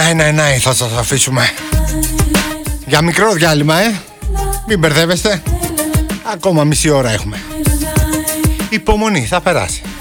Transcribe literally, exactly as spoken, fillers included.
Ναι, ναι, ναι, θα σας αφήσουμε. Για μικρό διάλειμμα, ε. Μην μπερδεύεστε. Ακόμα μισή ώρα έχουμε. Υπομονή, θα περάσει.